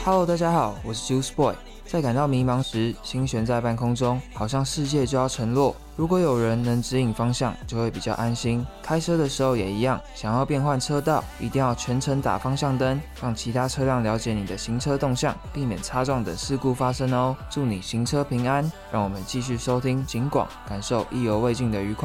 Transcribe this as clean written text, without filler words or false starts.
Hello， 大家好，我是 Juice Boy。在感到迷茫时，心悬在半空中，好像世界就要沉落。如果有人能指引方向，就会比较安心。开车的时候也一样，想要变换车道，一定要全程打方向灯，让其他车辆了解你的行车动向，避免擦撞等事故发生哦。祝你行车平安，让我们继续收听警广，感受意犹未尽的愉快。